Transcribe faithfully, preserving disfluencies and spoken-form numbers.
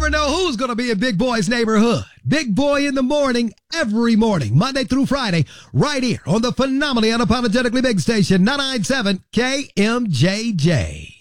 never know who's going to be in Big Boy's neighborhood. Big Boy in the morning, every morning, Monday through Friday, right here on the phenomenally unapologetically big station, nine ninety-seven K M J J.